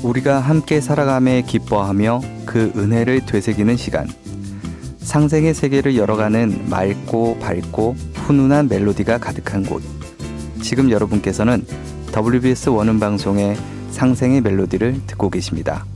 우리가 함께 살아감에 기뻐하며 그 은혜를 되새기는 시간. 상생의 세계를 열어가는 맑고 밝고 훈훈한 멜로디가 가득한 곳. 지금 여러분께서는 WBS 원음방송의 상생의 멜로디를 듣고 계십니다.